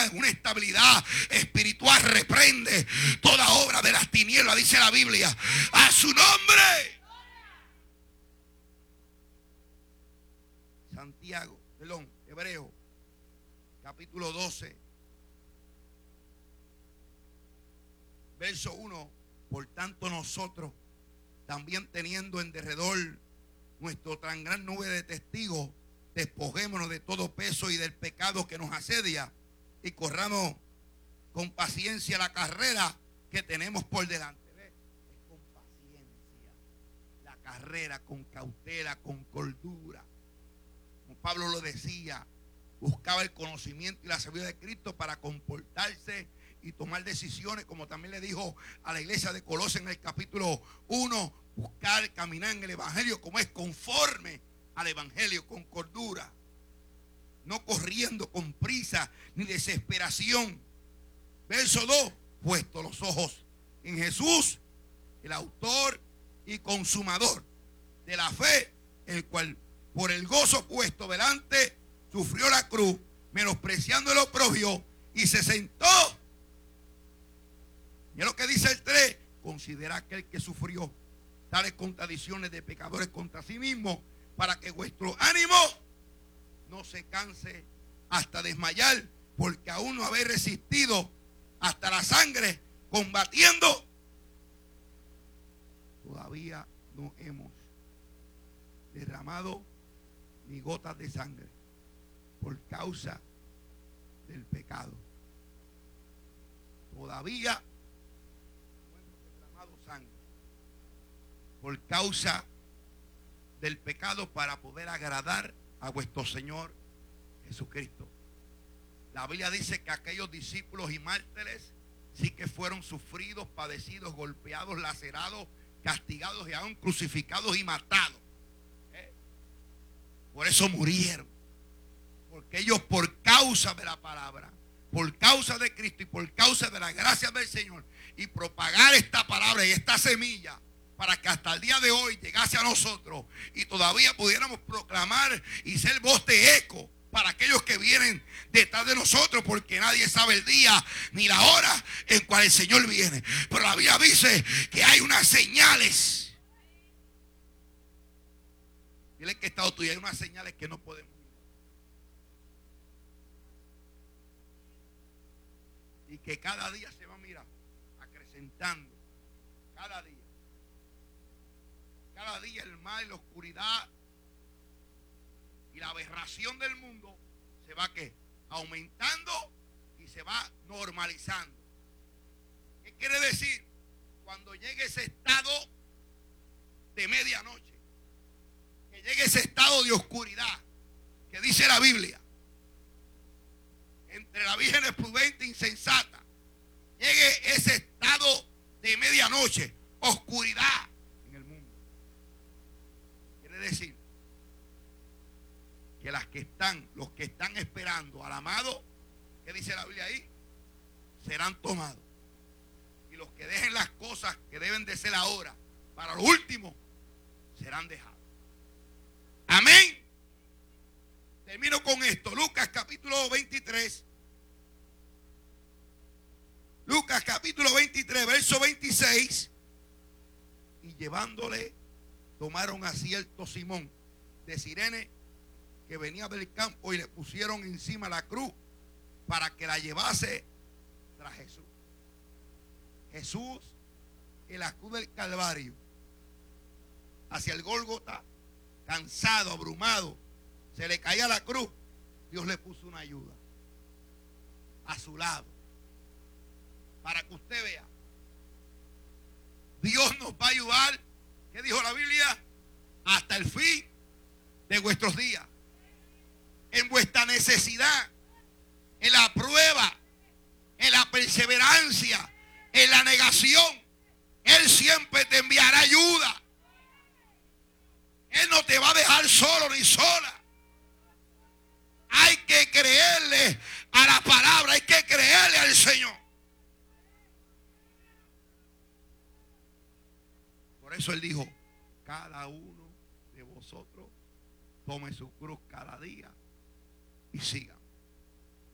en una estabilidad espiritual, reprende toda obra de las tinieblas, dice la Biblia. A su nombre. Hebreos, capítulo 12, verso 1. Por tanto nosotros, también teniendo en derredor nuestra tan gran nube de testigos, despojémonos de todo peso y del pecado que nos asedia y corramos con paciencia la carrera que tenemos por delante. ¿Ves? Es con paciencia la carrera, con cautela, con cordura. Como Pablo lo decía, buscaba el conocimiento y la sabiduría de Cristo para comportarse y tomar decisiones, como también le dijo a la iglesia de Colosas en el capítulo 1, buscar caminar en el evangelio como es conforme al evangelio, con cordura, no corriendo con prisa ni desesperación. Verso 2, puesto los ojos en Jesús, el autor y consumador de la fe, el cual por el gozo puesto delante sufrió la cruz, menospreciando el oprobio, y se sentó. Y es lo que dice el 3: considera aquel que sufrió tales contradicciones de pecadores contra sí mismo, para que vuestro ánimo no se canse hasta desmayar, porque aún no habéis resistido hasta la sangre, combatiendo. Todavía no hemos derramado ni gotas de sangre por causa del pecado. Todavía no hemos derramado sangre por causa del pecado, para poder agradar a vuestro Señor Jesucristo. La Biblia dice que aquellos discípulos y mártires sí que fueron sufridos, padecidos, golpeados, lacerados, castigados y aún crucificados y matados. Por eso murieron, porque ellos, por causa de la palabra, por causa de Cristo y por causa de la gracia del Señor, y propagar esta palabra y esta semilla, para que hasta el día de hoy llegase a nosotros y todavía pudiéramos proclamar y ser voz de eco para aquellos que vienen detrás de nosotros, porque nadie sabe el día ni la hora en cual el Señor viene. Pero la Biblia dice que hay unas señales. Dile que está tuyo, hay unas señales que no podemos mirar, y que cada día se va a mirar acrecentando. Cada día el mal, la oscuridad y la aberración del mundo se va aumentando y se va normalizando. ¿Qué quiere decir? Cuando llegue ese estado de medianoche, que llegue ese estado de oscuridad que dice la Biblia, entre la virgen prudente e insensata, llegue ese estado de medianoche, oscuridad en el mundo. Quiere decir que los que están esperando al amado, ¿qué dice la Biblia ahí? Serán tomados. Y los que dejen las cosas que deben de ser ahora para lo último, serán dejados. Amén. Termino con esto. Lucas capítulo 23. Lucas capítulo 23, verso 26. Y llevándole, tomaron a cierto Simón de Cirene, que venía del campo, y le pusieron encima la cruz para que la llevase tras Jesús. Jesús, en la cruz del Calvario, hacia el Gólgota, cansado, abrumado, se le caía la cruz. Dios le puso una ayuda a su lado, para que usted vea. Dios nos va a ayudar. ¿Qué dijo la Biblia? Hasta el fin de vuestros días. En vuestra necesidad, en la prueba, en la perseverancia, en la negación, Él siempre te enviará ayuda. Él no te va a dejar solo ni sola. Hay que creerle a la palabra, hay que creerle al Señor. Por eso Él dijo: cada uno de vosotros tome su cruz cada día y siga.